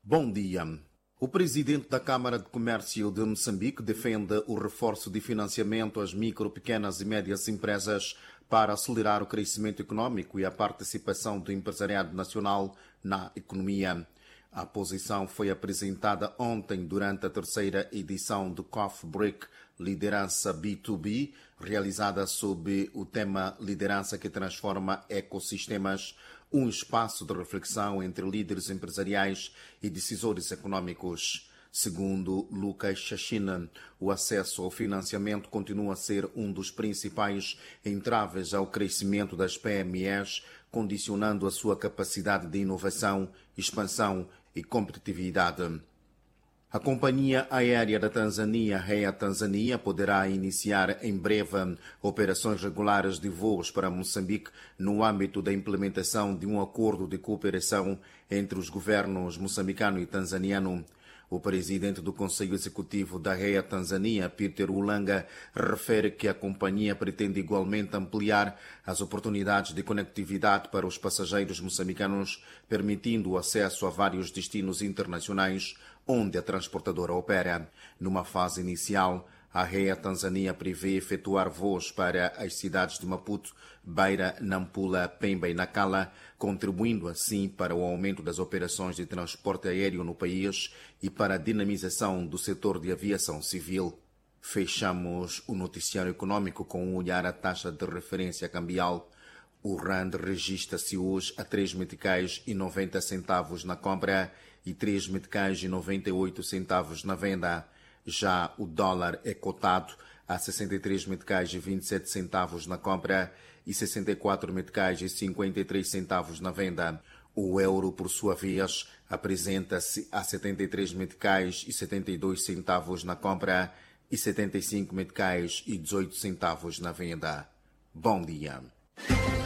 Bom dia. O presidente da Câmara de Comércio de Moçambique defende o reforço de financiamento às micro, pequenas e médias empresas para acelerar o crescimento econômico e a participação do empresariado nacional na economia. A posição foi apresentada ontem durante a terceira edição do Coffee Break Liderança B2B, realizada sob o tema Liderança que Transforma Ecossistemas, um espaço de reflexão entre líderes empresariais e decisores econômicos. Segundo Lucas Chachina, o acesso ao financiamento continua a ser um dos principais entraves ao crescimento das PMEs, condicionando a sua capacidade de inovação, expansão e competitividade. A companhia aérea da Tanzânia, Air Tanzania, poderá iniciar em breve operações regulares de voos para Moçambique no âmbito da implementação de um acordo de cooperação entre os governos moçambicano e tanzaniano. O presidente do Conselho Executivo da Air Tanzania, Peter Ulanga, refere que a companhia pretende igualmente ampliar as oportunidades de conectividade para os passageiros moçambicanos, permitindo o acesso a vários destinos internacionais onde a transportadora opera. Numa fase inicial, a Air Tanzania prevê efetuar voos para as cidades de Maputo, Beira, Nampula, Pemba e Nacala, contribuindo assim para o aumento das operações de transporte aéreo no país e para a dinamização do setor de aviação civil. Fechamos o noticiário econômico com um olhar à taxa de referência cambial. O RAND registra-se hoje a 3 meticais e 90 centavos na compra e 3 meticais e 98 centavos na venda. Já o dólar é cotado a 63 meticais e 27 centavos na compra e 64 meticais e 53 centavos na venda. O euro, por sua vez, apresenta-se a 73 meticais e 72 centavos na compra e 75 meticais e 18 centavos na venda. Bom dia.